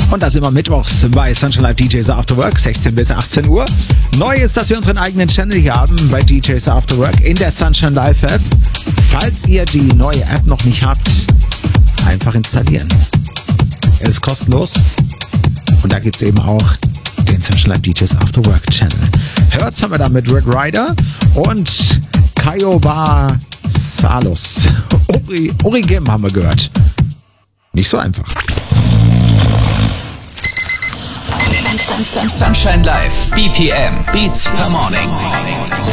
Und das immer mittwochs bei Sunshine Live DJs After Work, 16 bis 18 Uhr. Neu ist, dass wir unseren eigenen Channel hier haben bei DJs After Work in der Sunshine Live App. Falls ihr die neue App noch nicht habt, einfach installieren. Es ist kostenlos und da gibt es eben auch den Sunshine Live DJs After Work Channel. Hört's haben wir da mit Red Rider und Kayoba Salus. Origem haben wir gehört. Nicht so einfach. Sunshine Live, BPM, Beats per Morning.